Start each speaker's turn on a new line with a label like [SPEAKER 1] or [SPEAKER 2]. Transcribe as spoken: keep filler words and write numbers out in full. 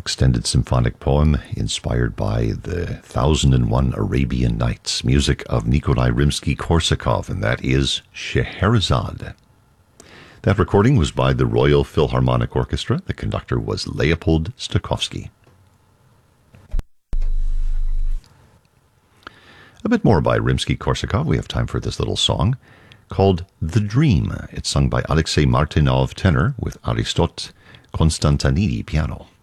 [SPEAKER 1] extended symphonic poem inspired by the Thousand and One Arabian Nights, music of Nikolai Rimsky-Korsakov, and that is Scheherazade. That recording was by the Royal Philharmonic Orchestra. The conductor was Leopold Stokowski. A bit more by Rimsky-Korsakov. We have time for this little song called The Dream. It's sung by Alexei Martynov, tenor, with Aristot Konstantinidis, piano.